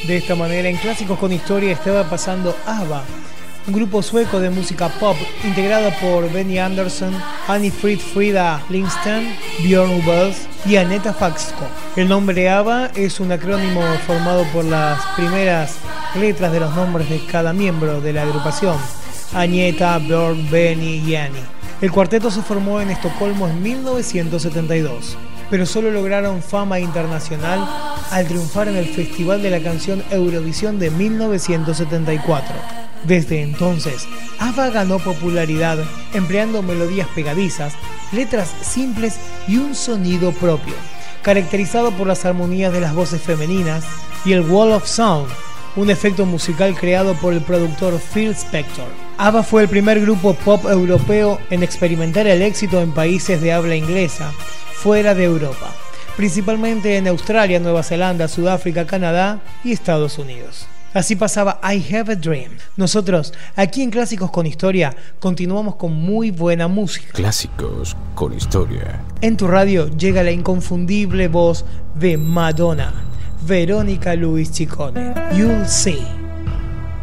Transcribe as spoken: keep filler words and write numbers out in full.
De esta manera, en Clásicos con Historia estaba pasando ABBA, un grupo sueco de música pop integrado por Benny Andersson, Anni-Frid Frida Lindsten, Björn Ulvaeus y Aneta Faxko. El nombre ABBA es un acrónimo formado por las primeras letras de los nombres de cada miembro de la agrupación: Agneta, Björn, Benny y Annie. El cuarteto se formó en Estocolmo en mil novecientos setenta y dos, pero solo lograron fama internacional al triunfar en el Festival de la Canción Eurovisión de mil novecientos setenta y cuatro. Desde entonces, ABBA ganó popularidad empleando melodías pegadizas, letras simples y un sonido propio, caracterizado por las armonías de las voces femeninas y el Wall of Sound, un efecto musical creado por el productor Phil Spector. ABBA fue el primer grupo pop europeo en experimentar el éxito en países de habla inglesa, fuera de Europa, principalmente en Australia, Nueva Zelanda, Sudáfrica, Canadá y Estados Unidos. Así pasaba I Have a Dream. Nosotros, aquí en Clásicos con Historia, continuamos con muy buena música. Clásicos con Historia. En tu radio llega la inconfundible voz de Madonna, Verónica Luis Ciccone. You'll See.